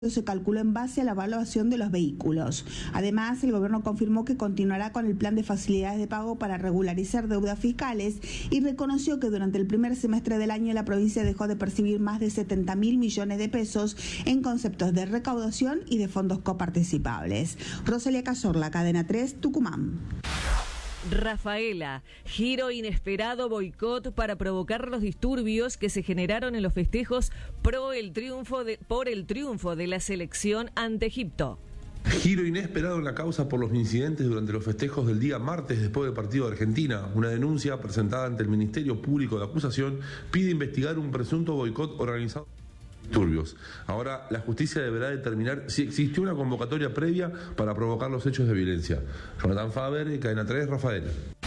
se calculó en base a la evaluación de los vehículos. Además, el gobierno confirmó que continuará con el plan de facilidades de pago para regularizar deudas fiscales y reconoció que durante el primer semestre del año la provincia dejó de percibir más de 70.000 millones de pesos en conceptos de recaudación y de fondos coparticipables. Rosalía Cazorla, Cadena 3, Tucumán. Rafaela, giro inesperado boicot para provocar los disturbios que se generaron en los festejos por el triunfo de la selección ante Egipto. Giro inesperado en la causa por los incidentes durante los festejos del día martes después del partido de Argentina. Una denuncia presentada ante el Ministerio Público de Acusación pide investigar un presunto boicot organizado. Disturbios. Ahora la justicia deberá determinar si existió una convocatoria previa para provocar los hechos de violencia. Jonathan Faber, Cadena 3, Rafael.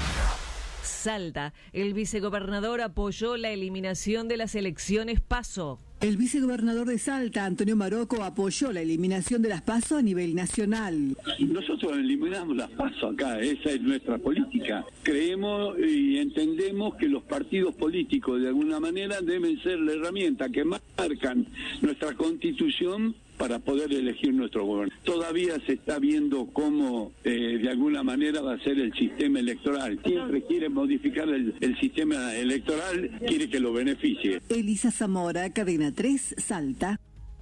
Salta, el vicegobernador apoyó la eliminación de las elecciones PASO. El vicegobernador de Salta, Antonio Maroco, apoyó la eliminación de las PASO a nivel nacional. Nosotros eliminamos las PASO acá, esa es nuestra política. Creemos y entendemos que los partidos políticos de alguna manera deben ser la herramienta que marcan nuestra constitución para poder elegir nuestro gobierno. Todavía se está viendo cómo de alguna manera va a ser el sistema electoral. Siempre quiere modificar el sistema electoral, quiere que lo beneficie. Elisa Zamora, Cadena 3, Salta.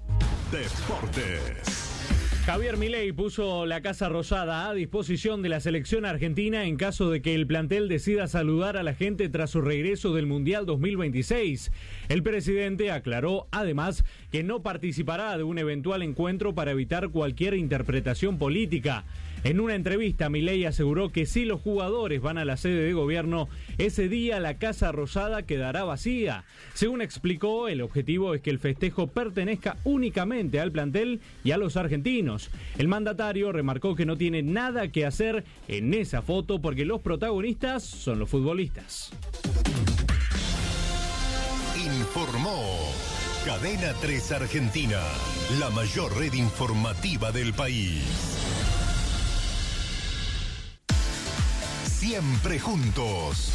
Deportes. Javier Milei puso la Casa Rosada a disposición de la selección argentina en caso de que el plantel decida saludar a la gente tras su regreso del Mundial 2026. El presidente aclaró además que no participará de un eventual encuentro para evitar cualquier interpretación política. En una entrevista, Milei aseguró que si los jugadores van a la sede de gobierno, ese día la Casa Rosada quedará vacía. Según explicó, el objetivo es que el festejo pertenezca únicamente al plantel y a los argentinos. El mandatario remarcó que no tiene nada que hacer en esa foto porque los protagonistas son los futbolistas. Informó Cadena 3 Argentina, la mayor red informativa del país. Siempre juntos.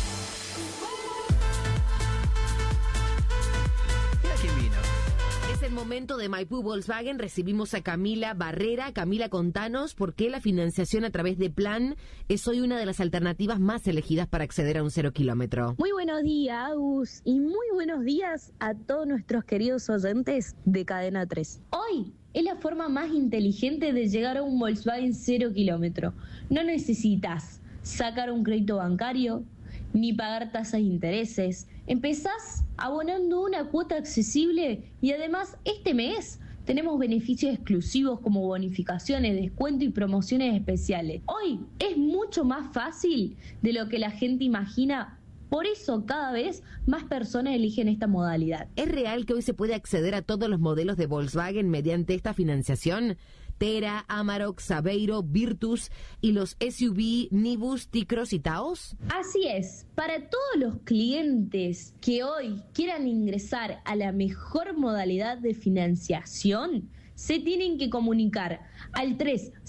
Mira quién vino. Es el momento de Maipú Volkswagen. Recibimos a Camila Barrera. Camila, contanos por qué la financiación a través de Plan es hoy una de las alternativas más elegidas para acceder a un 0 kilómetro. Muy buenos días, Agus, y muy buenos días a todos nuestros queridos oyentes de Cadena 3. Hoy es la forma más inteligente de llegar a un Volkswagen 0 kilómetro. No necesitas sacar un crédito bancario, ni pagar tasas de intereses. Empezás abonando una cuota accesible y además este mes tenemos beneficios exclusivos como bonificaciones, descuento y promociones especiales. Hoy es mucho más fácil de lo que la gente imagina. Por eso cada vez más personas eligen esta modalidad. ¿Es real que hoy se puede acceder a todos los modelos de Volkswagen mediante esta financiación? Tera, Amarok, Saveiro, Virtus y los SUV, Nibus, T-Cross y Taos. Así es, para todos los clientes que hoy quieran ingresar a la mejor modalidad de financiación, se tienen que comunicar al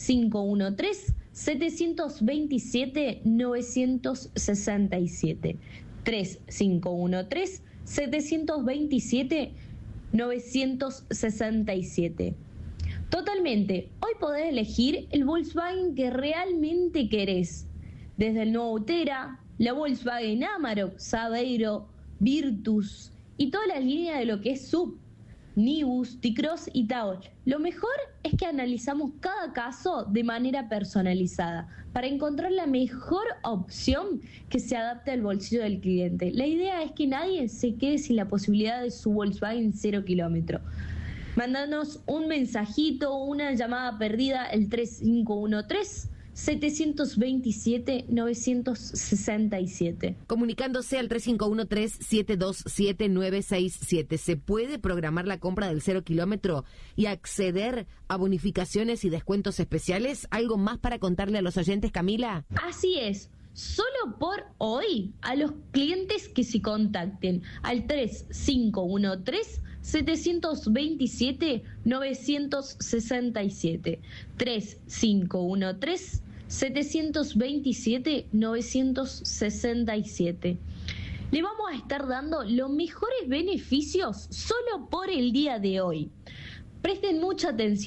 3513-727-967. 3513-727-967. Totalmente, hoy podés elegir el Volkswagen que realmente querés. Desde el nuevo Tera, la Volkswagen Amarok, Saveiro, Virtus y toda la línea de lo que es SUV, Nibus, T-Cross y Taos. Lo mejor es que analizamos cada caso de manera personalizada para encontrar la mejor opción que se adapte al bolsillo del cliente. La idea es que nadie se quede sin la posibilidad de su Volkswagen 0 kilómetro. Mándanos un mensajito o una llamada perdida el 3513-727-967. Comunicándose al 3513-727-967. Se puede programar la compra del 0 kilómetro y acceder a bonificaciones y descuentos especiales. ¿Algo más para contarle a los oyentes, Camila? Así es. Solo por hoy, a los clientes que se contacten al 3513-727-967. 3513-727-967. Le vamos a estar dando los mejores beneficios solo por el día de hoy. Presten mucha atención.